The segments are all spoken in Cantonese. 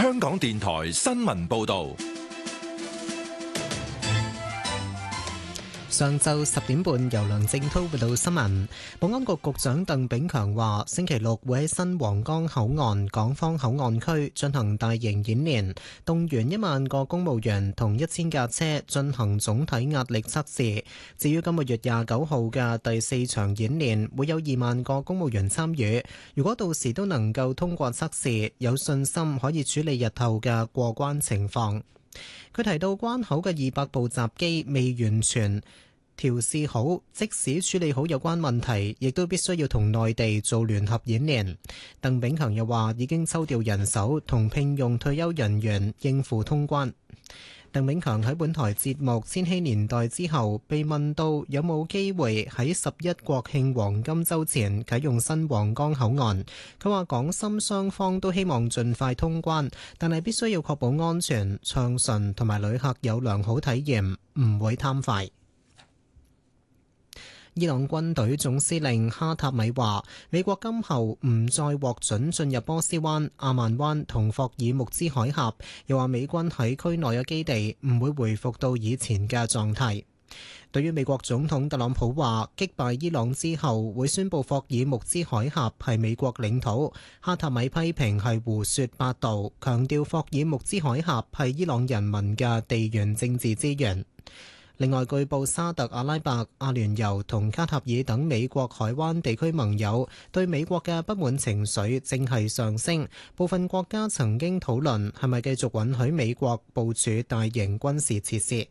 香港電台新聞報道。 上晝10點半，由梁正滔報道新聞。保安局局長鄧炳強話，星期六會喺新皇崗口岸港方口岸區進行大型演練，動員1萬個公務員同1000架車進行總體壓力測試。至於今個月29號嘅第4場演練，會有2萬個公務員參與。如果到時都能夠通過測試，有信心可以處理日後嘅過關情況。佢提到關口嘅200部閘機未完全調試好，即使處理好有關問題，亦都必須要同內地做聯合演練。鄧炳強又話已經抽調人手同聘用退休人員應付通關。鄧炳強喺本台節目《千禧年代》之後被問到有冇機會喺11國慶黃金週前啟用新皇崗口岸，佢話港深雙方都希望盡快通關，但係必須要確保安全暢順同埋旅客有良好體驗，唔會貪快。伊朗軍隊總司令哈塔米話，美國今後唔再獲准進入波斯灣、阿曼灣同霍爾木茲海峽，又話美軍喺區內嘅基地唔會回復到以前嘅狀態。對於美國總統特朗普話擊敗伊朗之後會宣布霍爾木茲海峽係美國領土，哈塔米批評係胡說八道，強調霍爾木茲海峽係伊朗人民嘅地緣政治資源。另外，據報沙特阿拉伯、阿聯酋同卡塔爾等美國海灣地區盟友對美國嘅不滿情緒正係上升，部分國家曾經討論係咪繼續允許美國部署大型軍事設施。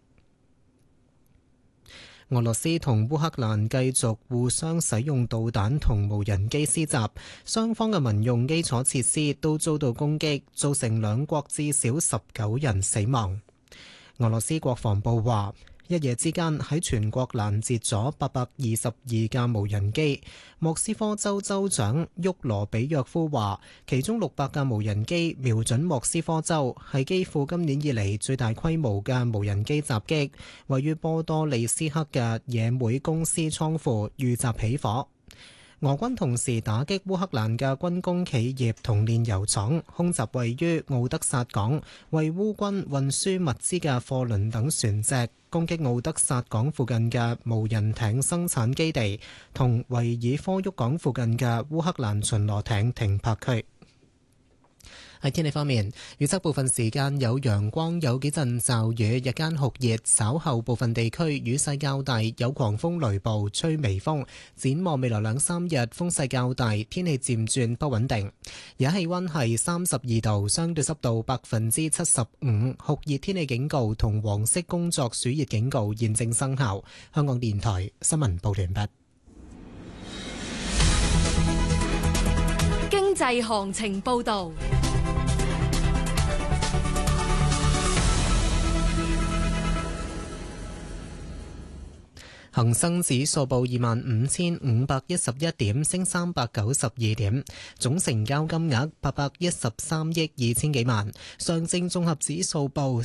俄羅斯同烏克蘭繼續互相使用導彈同無人機施襲，雙方嘅民用基礎設施都遭到攻擊，造成兩國至少19人死亡。俄羅斯國防部話，一夜之間喺全國攔截咗822架無人機。莫斯科州州長沃羅比約夫話，其中600架無人機瞄準莫斯科州，係基輔今年以嚟最大規模嘅無人機襲擊。位於波多利斯克嘅野莓公司倉庫遇襲起火。俄軍同時打擊烏克蘭嘅軍工企業同煉油廠，空襲位於奧德薩港為烏軍運輸物資嘅貨輪等船隻，攻擊奧德薩港附近嘅無人艇生產基地同維爾科沃港附近嘅烏克蘭巡邏艇停泊區。喺天氣方面，預測部分時間有陽光，有幾陣驟雨，日間酷熱，稍後部分地區雨勢較大，有狂風雷暴，吹微風。展望未來2-3日，風勢較大，天氣漸轉不穩定。而家氣溫係32度，相對濕度75%，酷熱天氣警告同黃色工作暑熱警告現正生效。香港電台新聞報完畢。 經濟行情報道。 恒生指數報25,511點，升392點，總成交金額813億2千幾萬。上證綜合指數報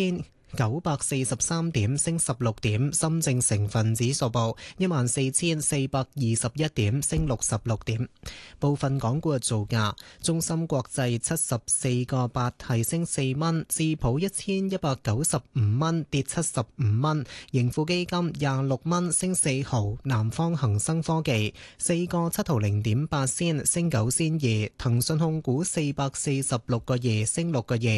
3943點，升16點。深證成分指數報14,421點，升66點。部分港股嘅造價：中芯國際74個8係升4蚊，智普1195蚊跌75蚊，盈富基金26蚊升4毫，南方恒生科技4個7毫0.8仙升9仙2，騰訊控股446個2升6個2。